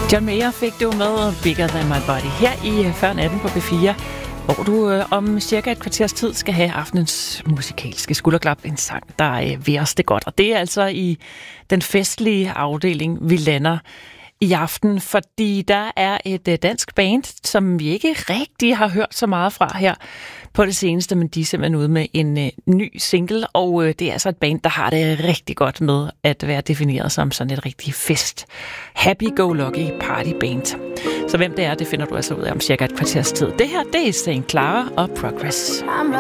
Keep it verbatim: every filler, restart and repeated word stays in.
John Mayer fik du med Bigger Than My Body her i før natten på B fire, hvor du øh, om cirka et kvarters tid skal have aftenens musikalske skulderklap, en sang, der øh, vil os det godt. Og det er altså i den festlige afdeling, vi lander i aften, fordi der er et øh, dansk band, som vi ikke rigtig har hørt så meget fra her på det seneste, men de er simpelthen ude med en øh, ny single, og øh, det er altså et band, der har det rigtig godt med at være defineret som sådan et rigtig fest, happy-go-lucky party band. Så hvem det er, det finder du altså ud af om cirka et kvarters tid. Det her, det er Saint Clara og Progress.